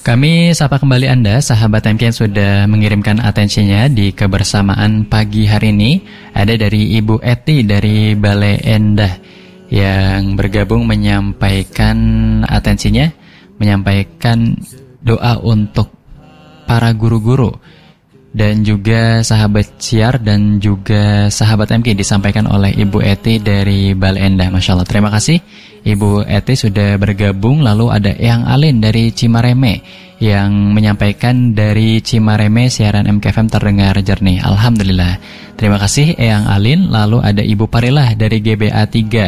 Kami sapa kembali Anda, sahabat MK yang sudah mengirimkan atensinya di kebersamaan pagi hari ini. Ada dari Ibu Eti dari Bale Endah yang bergabung menyampaikan atensinya, menyampaikan doa untuk para guru-guru dan juga sahabat siar dan juga sahabat MK disampaikan oleh Ibu Eti dari Bale Endah. Masya Allah, terima kasih Ibu Eti sudah bergabung. Lalu ada Eyang Alin dari Cimareme yang menyampaikan dari Cimareme siaran MKFM terdengar jernih. Alhamdulillah, terima kasih Eyang Alin. Lalu ada Ibu Parilah dari GBA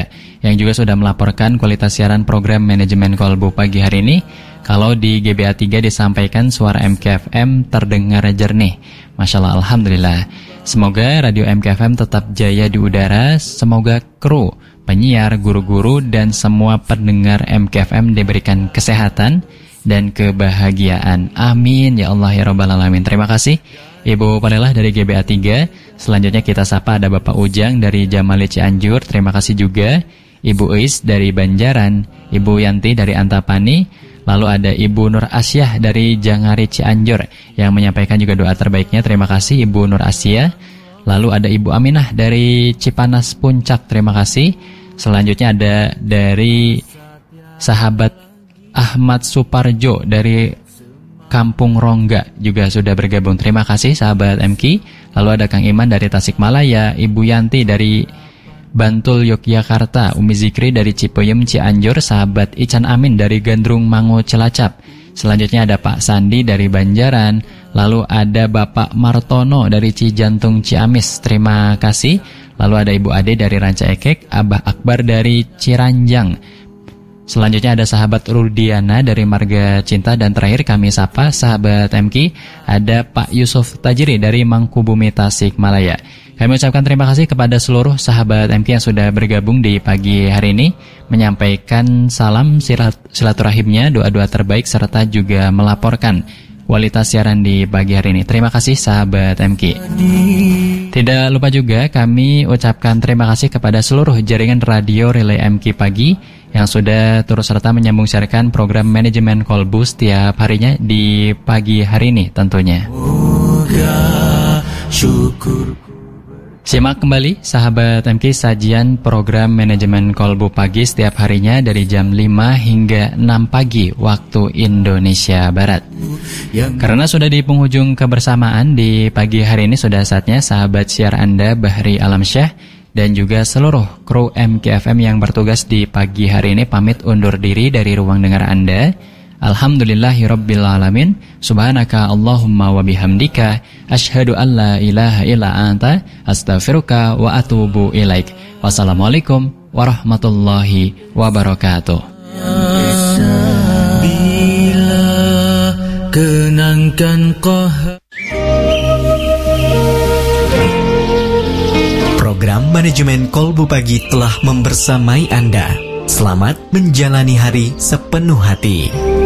3 yang juga sudah melaporkan kualitas siaran program manajemen kolbu pagi hari ini. Kalau di GBA 3 disampaikan suara MKFM terdengar jernih. Masya Allah, Alhamdulillah. Semoga radio MKFM tetap jaya di udara. Semoga kru, penyiar, guru-guru, dan semua pendengar MKFM diberikan kesehatan dan kebahagiaan. Amin ya Allah ya Rabbal Alamin. Terima kasih Ibu Palelah dari GBA 3. Selanjutnya kita sapa ada Bapak Ujang dari Jamali Cianjur. Terima kasih juga Ibu Eis dari Banjaran, Ibu Yanti dari Antapani. Lalu ada Ibu Nur Asyah dari Jangari Cianjur yang menyampaikan juga doa terbaiknya. Terima kasih Ibu Nur Asyah. Lalu ada Ibu Aminah dari Cipanas Puncak. Terima kasih. Selanjutnya ada dari sahabat Ahmad Suparjo dari Kampung Rongga juga sudah bergabung. Terima kasih sahabat MK. Lalu ada Kang Iman dari Tasikmalaya, Ibu Yanti dari Bantul Yogyakarta, Umi Zikri dari Cipeyem Cianjur, sahabat Ican Amin dari Gandrung Mangu Cilacap. Selanjutnya ada Pak Sandi dari Banjaran. Lalu ada Bapak Martono dari Cijantung Ciamis. Terima kasih. Lalu ada Ibu Ade dari Ranca Ekek, Abah Akbar dari Ciranjang. Selanjutnya ada sahabat Rudiana dari Marga Cinta. Dan terakhir kami sapa sahabat MK, ada Pak Yusuf Tajiri dari Mangkubumi Tasikmalaya. Kami ucapkan terima kasih kepada seluruh sahabat MK yang sudah bergabung di pagi hari ini, menyampaikan salam silaturahimnya, doa-doa terbaik, serta juga melaporkan kualitas siaran di pagi hari ini. Terima kasih sahabat MK. Tidak lupa juga kami ucapkan terima kasih kepada seluruh jaringan radio Relay MK Pagi yang sudah turut serta menyambung siarkan program manajemen kolbu setiap harinya di pagi hari ini tentunya. Simak kembali sahabat MK sajian program manajemen kolbu pagi setiap harinya dari jam 5 hingga 6 pagi waktu Indonesia Barat. Karena sudah di penghujung kebersamaan di pagi hari ini, sudah saatnya sahabat siar Anda Bahri Alamsyah dan juga seluruh kru MKFM yang bertugas di pagi hari ini pamit undur diri dari ruang dengar Anda. Alhamdulillahirabbil alamin. Subhanaka Allahumma wa bihamdika asyhadu an la ilaha illa anta astaghfiruka wa atubu ilaik. Wassalamualaikum warahmatullahi wabarakatuh. Bila kenangkan Program manajemen kolbu pagi telah membersamai Anda. Selamat menjalani hari sepenuh hati.